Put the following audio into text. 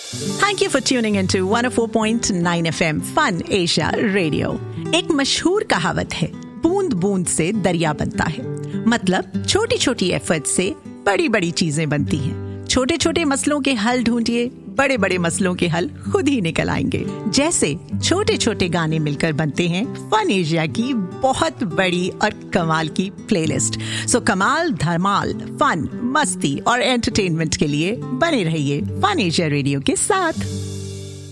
Thank you for tuning into 104.9 FM Fun Asia Radio. एक मशहूर कहावत है, बूंद बूंद से दरिया बनता है। मतलब छोटी छोटी एफर्ट से बड़ी बड़ी चीजें बनती हैं। छोटे छोटे मसलों के हल ढूंढिए, बड़े बड़े मसलों के हल खुद ही निकल आएंगे। जैसे छोटे छोटे गाने मिलकर बनते हैं फन एशिया की बहुत बड़ी और कमाल की प्लेलिस्ट। सो कमाल, धमाल, फन, मस्ती और एंटरटेनमेंट के लिए बने रहिए फन एशिया रेडियो के साथ।